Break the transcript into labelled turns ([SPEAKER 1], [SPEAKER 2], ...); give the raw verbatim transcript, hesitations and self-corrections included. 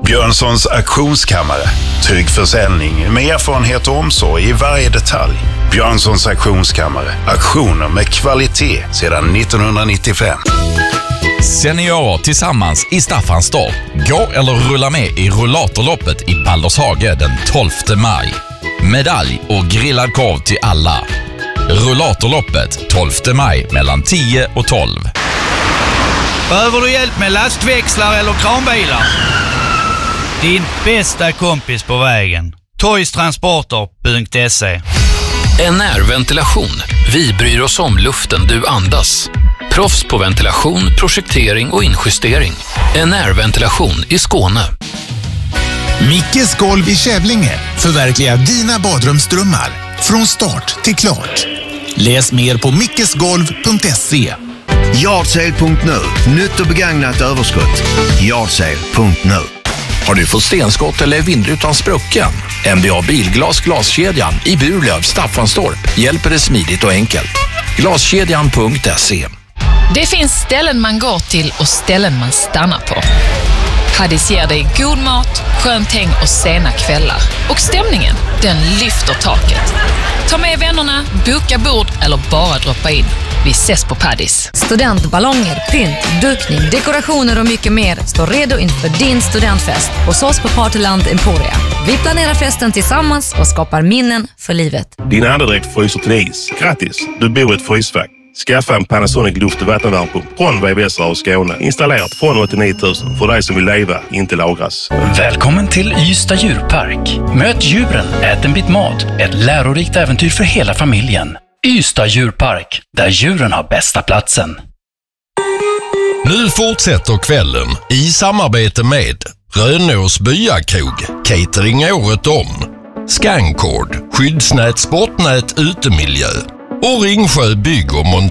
[SPEAKER 1] Björnssons auktionskammare. Trygg försäljning med erfarenhet och omsorg i varje detalj. Björnssons auktionskammare. Auktioner med kvalitet sedan nittonhundranittiofem.
[SPEAKER 2] Seniorer tillsammans i Staffanstorp. Gå eller rulla med i rullatorloppet i Baldershage den tolfte maj. Medalj och grillad korv till alla. Rullatorloppet tolfte maj mellan tio och tolv.
[SPEAKER 3] Behöver du hjälp med lastväxlar eller kranbilar? Din bästa kompis på vägen. Toystransporter punkt se.
[SPEAKER 4] N R-ventilation. Vi bryr oss om luften du andas. Proffs på ventilation, projektering och injustering. N R-ventilation i Skåne.
[SPEAKER 5] Mickes golv i Kävlinge förverkligar dina badrumsdrömmar från start till klart. Läs mer på mickesgolv punkt se.
[SPEAKER 6] Yardsale punkt nu. Nytt och begagnat överskott. Yardsale punkt nu.
[SPEAKER 7] Har du fått stenskott eller vindrutan sprucken? M B A Bilglas glaskedjan i Burlöv, Staffanstorp hjälper dig smidigt och enkelt. Glaskedjan punkt se.
[SPEAKER 8] Det finns ställen man går till och ställen man stannar på. Paddis ger dig god mat, skönt häng och sena kvällar. Och stämningen, den lyfter taket. Ta med vännerna, boka bord eller bara droppa in. Vi ses på Paddis.
[SPEAKER 9] Studentballonger, pynt, dukning, dekorationer och mycket mer står redo inför din studentfest hos oss på Partyland Emporia. Vi planerar festen tillsammans och skapar minnen för livet.
[SPEAKER 10] Din andedräkt fryser till is. Grattis, du bor i ett frysfack. Skaffa en Panasonic luft- och vattenvärmepump från V V S och Skåne. Installerat från åttionio tusen för dig som vill leva, inte lagras.
[SPEAKER 11] Välkommen till Ystad djurpark. Möt djuren, ät en bit mat. Ett lärorikt äventyr för hela familjen. Ystad djurpark, där djuren har bästa platsen.
[SPEAKER 12] Nu fortsätter kvällen i samarbete med Rönås byakrog, catering året om, Scancord, skyddsnät, sportnät, utemiljö och Ringsjö bygg och montering.